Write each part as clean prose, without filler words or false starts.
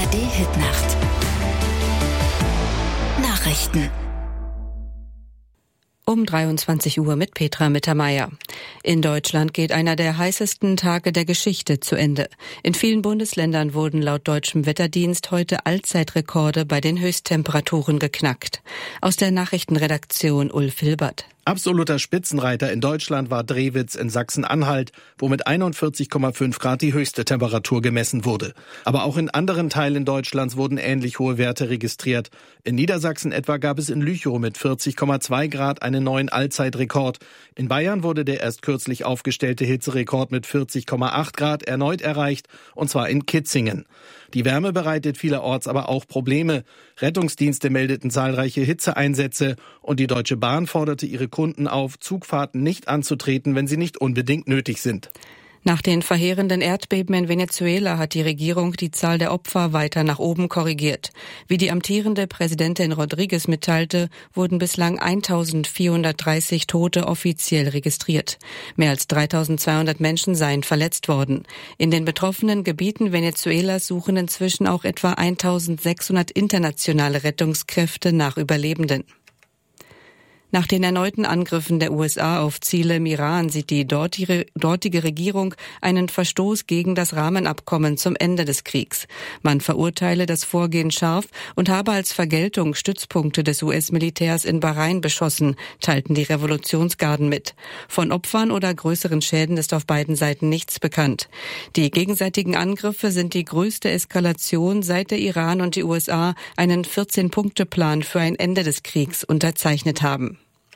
ARD-Hitnacht. Nachrichten. Um 23 Uhr mit Petra Mittermeier. In Deutschland geht einer der heißesten Tage der Geschichte zu Ende. In vielen Bundesländern wurden laut deutschem Wetterdienst heute Allzeitrekorde bei den Höchsttemperaturen geknackt. Aus der Nachrichtenredaktion Ulf Hilbert. Absoluter Spitzenreiter in Deutschland war Drewitz in Sachsen-Anhalt, wo mit 41,5 Grad die höchste Temperatur gemessen wurde. Aber auch in anderen Teilen Deutschlands wurden ähnlich hohe Werte registriert. In Niedersachsen etwa gab es in Lüchow mit 40,2 Grad einen neuen Allzeitrekord. In Bayern wurde der erst kürzlich aufgestellte Hitzerekord mit 40,8 Grad erneut erreicht, und zwar in Kitzingen. Die Wärme bereitet vielerorts aber auch Probleme. Rettungsdienste meldeten zahlreiche Hitzeeinsätze und die Deutsche Bahn forderte ihre Kunden auf, Zugfahrten nicht anzutreten, wenn sie nicht unbedingt nötig sind. Nach den verheerenden Erdbeben in Venezuela hat die Regierung die Zahl der Opfer weiter nach oben korrigiert. Wie die amtierende Präsidentin Rodriguez mitteilte, wurden bislang 1.430 Tote offiziell registriert. Mehr als 3.200 Menschen seien verletzt worden. In den betroffenen Gebieten Venezuelas suchen inzwischen auch etwa 1.600 internationale Rettungskräfte nach Überlebenden. Nach den erneuten Angriffen der USA auf Ziele im Iran sieht die dortige Regierung einen Verstoß gegen das Rahmenabkommen zum Ende des Kriegs. Man verurteile das Vorgehen scharf und habe als Vergeltung Stützpunkte des US-Militärs in Bahrain beschossen, teilten die Revolutionsgarden mit. Von Opfern oder größeren Schäden ist auf beiden Seiten nichts bekannt. Die gegenseitigen Angriffe sind die größte Eskalation, seit der Iran und die USA einen 14-Punkte-Plan für ein Ende des Kriegs unterzeichnet haben.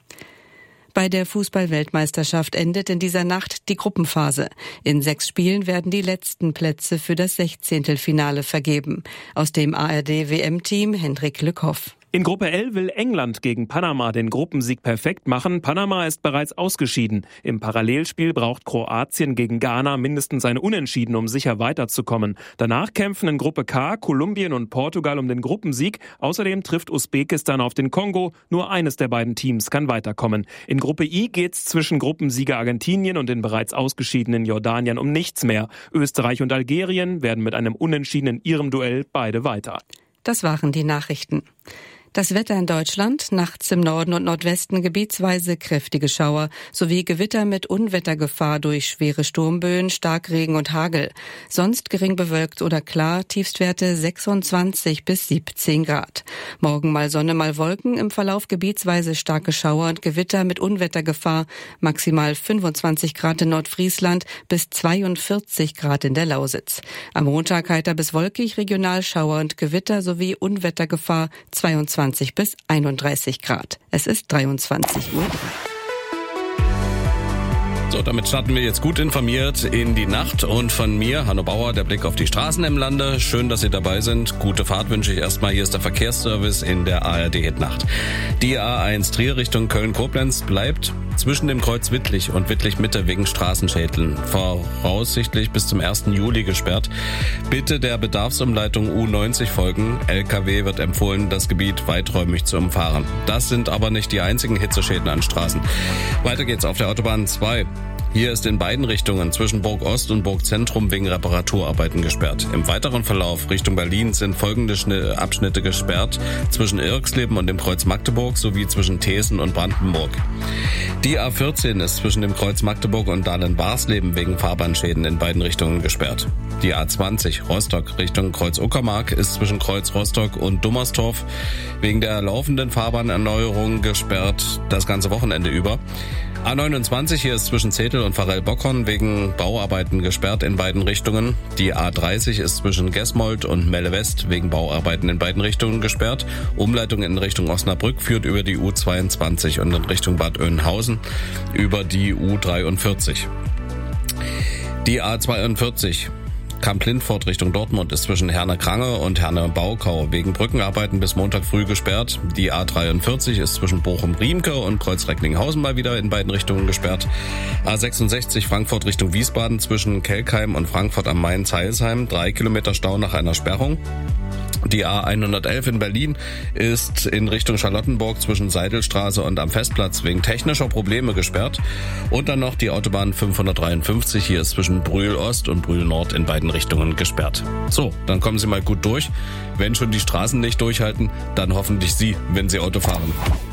Bei der Fußball-Weltmeisterschaft endet in dieser Nacht die Gruppenphase. In 6 Spielen werden die letzten Plätze für das 16. Finale vergeben. Aus dem ARD-WM-Team Hendrik Lückhoff. In Gruppe L will England gegen Panama den Gruppensieg perfekt machen. Panama ist bereits ausgeschieden. Im Parallelspiel braucht Kroatien gegen Ghana mindestens ein Unentschieden, um sicher weiterzukommen. Danach kämpfen in Gruppe K Kolumbien und Portugal um den Gruppensieg. Außerdem trifft Usbekistan auf den Kongo. Nur eines der beiden Teams kann weiterkommen. In Gruppe I geht's zwischen Gruppensieger Argentinien und den bereits ausgeschiedenen Jordanien um nichts mehr. Österreich und Algerien werden mit einem Unentschieden in ihrem Duell beide weiter. Das waren die Nachrichten. Das Wetter in Deutschland: nachts im Norden und Nordwesten gebietsweise kräftige Schauer sowie Gewitter mit Unwettergefahr durch schwere Sturmböen, Starkregen und Hagel. Sonst gering bewölkt oder klar, Tiefstwerte 26 bis 17 Grad. Morgen mal Sonne, mal Wolken, im Verlauf gebietsweise starke Schauer und Gewitter mit Unwettergefahr, maximal 25 Grad in Nordfriesland bis 42 Grad in der Lausitz. Am Montag heiter bis wolkig, regional Schauer und Gewitter sowie Unwettergefahr 22 bis 31 Grad. Es ist 23 Uhr. So, damit starten wir jetzt gut informiert in die Nacht. Und von mir, Hanno Bauer, der Blick auf die Straßen im Lande. Schön, dass Sie dabei sind. Gute Fahrt wünsche ich erstmal. Hier ist der Verkehrsservice in der ARD-Hitnacht. Die A1 Trier Richtung Köln-Koblenz bleibt zwischen dem Kreuz Wittlich und Wittlich-Mitte wegen Straßenschädeln voraussichtlich bis zum 1. Juli gesperrt. Bitte der Bedarfsumleitung U90 folgen. LKW wird empfohlen, das Gebiet weiträumig zu umfahren. Das sind aber nicht die einzigen Hitzeschäden an Straßen. Weiter geht's auf der Autobahn 2. Hier ist in beiden Richtungen zwischen Burg Ost und Burg Zentrum wegen Reparaturarbeiten gesperrt. Im weiteren Verlauf Richtung Berlin sind folgende Abschnitte gesperrt: zwischen Irxleben und dem Kreuz Magdeburg sowie zwischen Thesen und Brandenburg. Die A14 ist zwischen dem Kreuz Magdeburg und Dahlen-Barsleben wegen Fahrbahnschäden in beiden Richtungen gesperrt. Die A20 Rostock Richtung Kreuz Uckermark ist zwischen Kreuz Rostock und Dummerstorf wegen der laufenden Fahrbahnerneuerung gesperrt, das ganze Wochenende über. A29 hier ist zwischen Zetel und Pfarrell-Bockhorn wegen Bauarbeiten gesperrt in beiden Richtungen. Die A30 ist zwischen Gesmold und Melle West wegen Bauarbeiten in beiden Richtungen gesperrt. Umleitung in Richtung Osnabrück führt über die U22 und in Richtung Bad Oeynhausen über die U43. Die A42 Kamp-Lindfort Richtung Dortmund ist zwischen Herne-Krange und Herne-Baukau wegen Brückenarbeiten bis Montag früh gesperrt. Die A43 ist zwischen Bochum-Riemke und Kreuz-Recklinghausen mal wieder in beiden Richtungen gesperrt. A66 Frankfurt Richtung Wiesbaden zwischen Kelkheim und Frankfurt am Main-Zeilsheim 3 Kilometer Stau nach einer Sperrung. Die A111 in Berlin ist in Richtung Charlottenburg zwischen Seidelstraße und am Festplatz wegen technischer Probleme gesperrt. Und dann noch die Autobahn 553, hier ist zwischen Brühl Ost und Brühl Nord in beiden Richtungen gesperrt. So, dann kommen Sie mal gut durch. Wenn schon die Straßen nicht durchhalten, dann hoffentlich Sie, wenn Sie Auto fahren.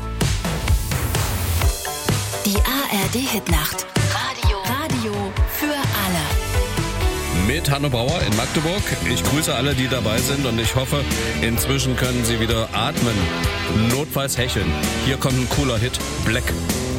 Die ARD-Hitnacht. Radio für alle. Mit Hanno Bauer in Magdeburg. Ich grüße alle, die dabei sind und ich hoffe, inzwischen können Sie wieder atmen, notfalls hecheln. Hier kommt ein cooler Hit, Black.